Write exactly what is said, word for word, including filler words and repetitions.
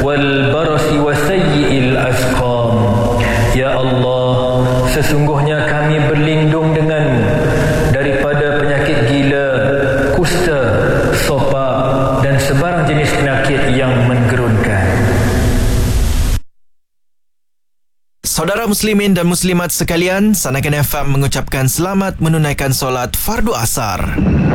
wal barasi wa sayyi'il asqam. Ya Allah, sesungguhnya kami berlindung denganmu daripada penyakit gila, kusta, sopak dan sebarang jenis penyakit yang menggerunkan. Saudara muslimin dan muslimat sekalian, Sanakan F M mengucapkan selamat menunaikan solat fardu asar.